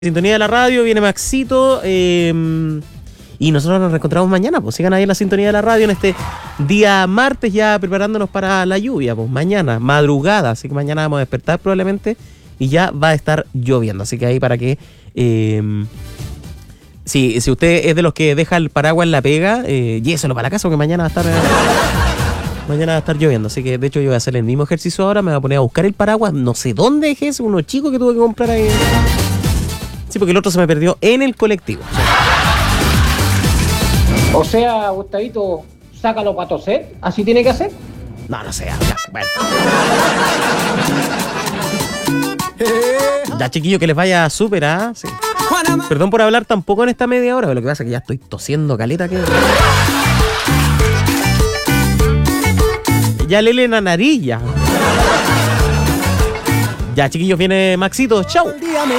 Sintonía de la radio, viene Maxito y nosotros nos reencontramos mañana, pues sigan ahí en la sintonía de la radio en este día martes ya preparándonos para la lluvia, pues mañana, madrugada, así que mañana vamos a despertar probablemente y ya va a estar lloviendo, así que ahí para que si usted es de los que deja el paraguas en la pega, lléveselo para la casa porque mañana va a estar lloviendo, así que de hecho yo voy a hacer el mismo ejercicio ahora, me voy a poner a buscar el paraguas, no sé dónde dejé ese, uno chico que tuve que comprar ahí. Sí, porque el otro se me perdió en el colectivo. O sea, Gustavito, sácalo para toser. ¿Así tiene que hacer? No sé. Ya, bueno. Ya, chiquillo, que les vaya súper, ¿ah? Sí. Perdón por hablar tampoco en esta media hora, pero lo que pasa es que ya estoy tosiendo caleta. Ya lele la nariz, ya. Ya, chiquillos, viene Maxito. Chau.